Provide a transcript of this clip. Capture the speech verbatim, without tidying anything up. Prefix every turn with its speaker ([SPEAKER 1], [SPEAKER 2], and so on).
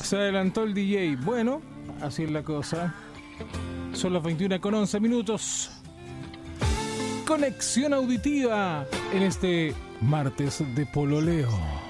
[SPEAKER 1] Se adelantó el D J. Bueno, así es la cosa. Son las veintiuna con once minutos. Conexión auditiva en este martes de pololeo.